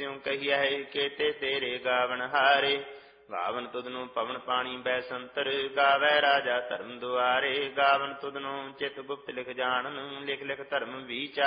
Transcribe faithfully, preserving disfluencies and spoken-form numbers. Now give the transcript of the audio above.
ਕਿਉ ਕਹੀਐ ਕੇਤੇ ਤੇਰੇ ਗਾਵਨ ਹਾਰੇ। ਗਾਵਨ ਤੁਧਨੁ ਪਵਨ ਪਾਣੀ ਬੈਸੰਤਰ, ਗਾਵੈ ਰਾਜਾ ਧਰਮ ਦੁਆਰੇ। ਗਾਵਨ ਤੁਧਨੁ ਚਿਤ ਗੁਪਤ ਲਿਖ ਜਾਣਨ, ਲਿਖ ਲਿਖ ਧਰਮ ਵਿਚਾਰ।